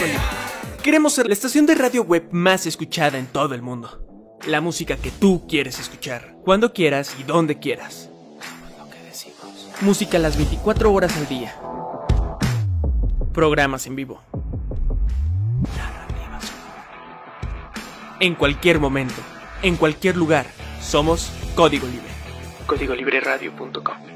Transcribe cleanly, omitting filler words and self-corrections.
Libre. Queremos ser la estación de radio web más escuchada en todo el mundo. La música que tú quieres escuchar, cuando quieras y donde quieras. Lo que decimos. Música las 24 horas al día. Programas en vivo. Narrativas. En cualquier momento, en cualquier lugar, somos Código Libre. CódigoLibreRadio.com